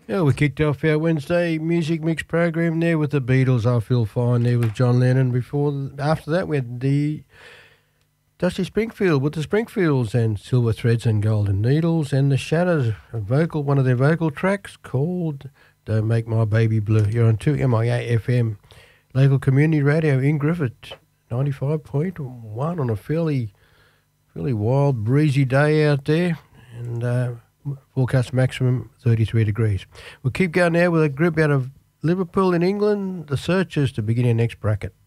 Yeah, we kicked off our Wednesday music mix program there with the Beatles. I Feel Fine there with John Lennon. After that, we had the Dusty Springfield with the Springfields and Silver Threads and Golden Needles, and the Shadows, one of their vocal tracks called "Don't Make My Baby Blue." You're on 2MIA FM, local community radio in Griffith, 95.1 on a fairly wild, breezy day out there, and forecast maximum 33 degrees. We'll keep going now with a group out of Liverpool in England, the Searchers, to begin our next bracket.